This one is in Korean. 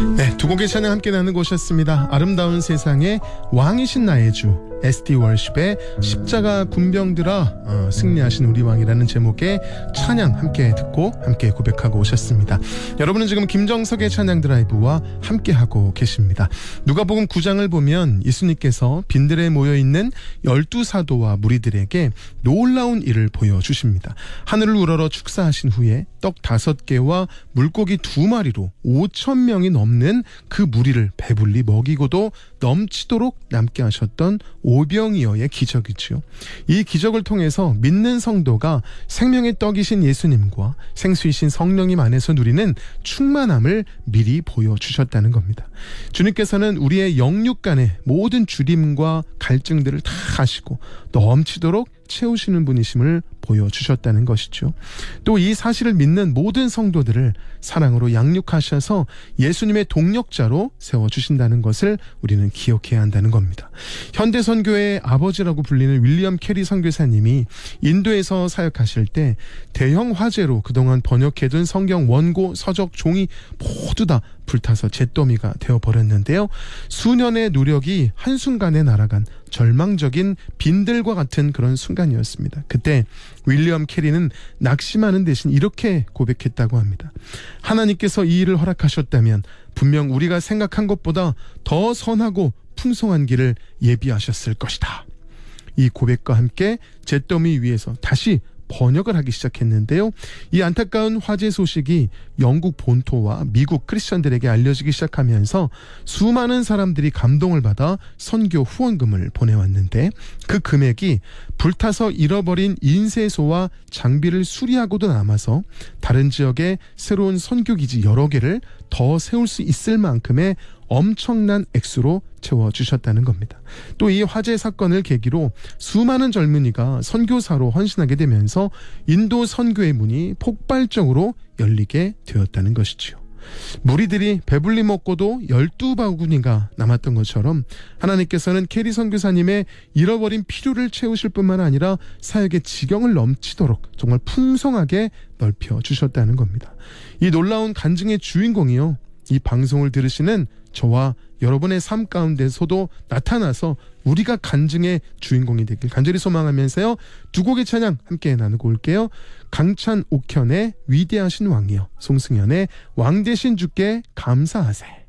네, 두 곡의 찬양 함께 나누고 오셨습니다. 아름다운 세상의 왕이신 나의 주, SD 월십의 십자가 군병들아 승리하신 우리 왕이라는 제목의 찬양 함께 듣고 함께 고백하고 오셨습니다. 여러분은 지금 김정석의 찬양 드라이브와 함께하고 계십니다. 누가복음 9장을 보면 예수님께서 빈들에 모여있는 12사도와 무리들에게 놀라운 일을 보여주십니다. 하늘을 우러러 축사하신 후에 떡 5개와 물고기 2마리로 5,000명이 넘는 그 무리를 배불리 먹이고도 넘치도록 남게 하셨던 오병이어의 기적이지요. 이 기적을 통해서 믿는 성도가 생명의 떡이신 예수님과 생수이신 성령님 안에서 누리는 충만함을 미리 보여주셨다는 겁니다. 주님께서는 우리의 영육 간의 모든 주림과 갈증들을 다 아시고 넘치도록 채우시는 분이심을 보여주셨다는 것이죠. 또 이 사실을 믿는 모든 성도들을 사랑으로 양육하셔서 예수님의 동력자로 세워주신다는 것을 우리는 기억해야 한다는 겁니다. 현대선교의 아버지라고 불리는 윌리엄 캐리 선교사님이 인도에서 사역하실 때 대형 화재로 그동안 번역해둔 성경 원고, 서적, 종이 모두 다 불타서 잿더미가 되어버렸는데요. 수년의 노력이 한순간에 날아간 절망적인 빈들과 같은 그런 순간이었습니다. 그때 윌리엄 캐리는 낙심하는 대신 이렇게 고백했다고 합니다. 하나님께서 이 일을 허락하셨다면 분명 우리가 생각한 것보다 더 선하고 풍성한 길을 예비하셨을 것이다. 이 고백과 함께 잿더미 위에서 다시 번역을 하기 시작했는데요. 이 안타까운 화재 소식이 영국 본토와 미국 크리스천들에게 알려지기 시작하면서 수많은 사람들이 감동을 받아 선교 후원금을 보내왔는데 그 금액이 불타서 잃어버린 인쇄소와 장비를 수리하고도 남아서 다른 지역에 새로운 선교기지 여러 개를 더 세울 수 있을 만큼의 엄청난 액수로 채워주셨다는 겁니다. 또 이 화재 사건을 계기로 수많은 젊은이가 선교사로 헌신하게 되면서 인도 선교의 문이 폭발적으로 열리게 되었다는 것이지요. 무리들이 배불리 먹고도 12바구니가 남았던 것처럼 하나님께서는 캐리 선교사님의 잃어버린 필요를 채우실 뿐만 아니라 사역의 지경을 넘치도록 정말 풍성하게 넓혀주셨다는 겁니다. 이 놀라운 간증의 주인공이요, 이 방송을 들으시는 저와 여러분의 삶 가운데서도 나타나서 우리가 간증의 주인공이 되길 간절히 소망하면서요, 두 곡의 찬양 함께 나누고 올게요. 강찬 옥현의 위대하신 왕이여, 송승연의 왕 되신 주께 감사하세.